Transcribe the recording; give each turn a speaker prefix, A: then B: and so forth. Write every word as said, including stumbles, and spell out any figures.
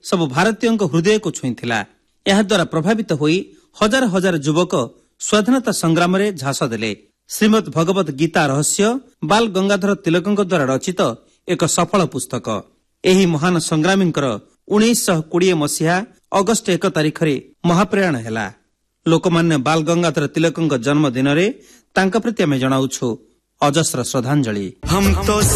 A: ସବୁ ଭାରତୀୟଙ୍କ ହୃଦୟକୁ ଛୁଇଁଥିଲା। ଏହାଦ୍ୱାରା ପ୍ରଭାବିତ ହୋଇ ହଜାର ହଜାର ଯୁବକ ସ୍ୱାଧୀନତା ସଂଗ୍ରାମରେ ଝାସ ଦେଲେ। ଶ୍ରୀମଦ୍ ଭଗବତ ଗୀତା ରହସ୍ୟ ବାଲ ଗଙ୍ଗାଧର ତିଲକଙ୍କ ଦ୍ୱାରା ରଚିତ ଏକ ସଫଳ ପୁସ୍ତକ। ଏହି ମହାନ ସଂଗ୍ରାମୀଙ୍କର ଉଣେଇଶଶହ କୋଡ଼ିଏ ମସିହା ଅଗଷ୍ଟ ଏକ ତାରିଖରେ ମହାପ୍ରୟାଣ ହେଲା। ଲୋକମାନ୍ୟ ବାଲ ଗଙ୍ଗାଧର ତିଲକଙ୍କ ଜନ୍ମଦିନରେ ତାଙ୍କ ପ୍ରତି ଆମେ ଜଣାଉଛୁ ଅଜସ୍ର ଶ୍ରଦ୍ଧାଞ୍ଜଳି।